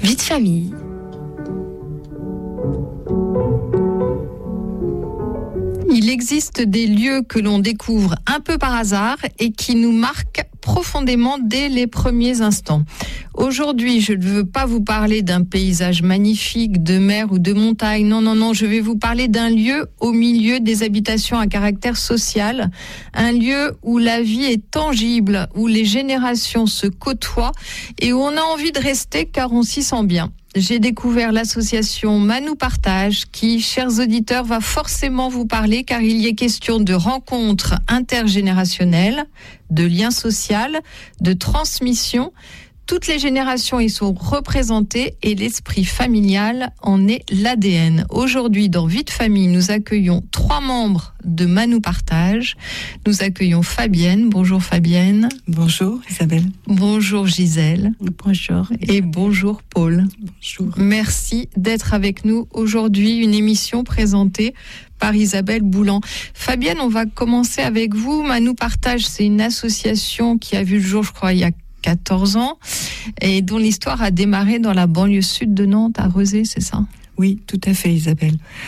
Vie de famille. Il existe des lieux que l'on découvre un peu par hasard et qui nous marquent profondément dès les premiers instants. Aujourd'hui, je ne veux pas vous parler d'un paysage magnifique, de mer ou de montagne. Non, je vais vous parler d'un lieu au milieu des habitations à caractère social. Un lieu où la vie est tangible, où les générations se côtoient et où on a envie de rester car on s'y sent bien. J'ai découvert l'association Manou Partage qui, chers auditeurs, va forcément vous parler car il y est question de rencontres intergénérationnelles, de liens sociaux, de transmission. Toutes les générations y sont représentées et l'esprit familial en est l'ADN. Aujourd'hui, dans Vie de famille, nous accueillons 3 membres de Manou Partage. Nous accueillons Fabienne. Bonjour Fabienne. Bonjour Isabelle. Bonjour Gisèle. Bonjour. Et bonjour Paul. Bonjour. Merci d'être avec nous aujourd'hui. Une émission présentée par Isabelle Boulan. Fabienne, on va commencer avec vous. Manou Partage, c'est une association qui a vu le jour, je crois, il y a 14 ans, et dont l'histoire a démarré dans la banlieue sud de Nantes, à Rezé, c'est ça ? Oui, tout à fait Isabelle.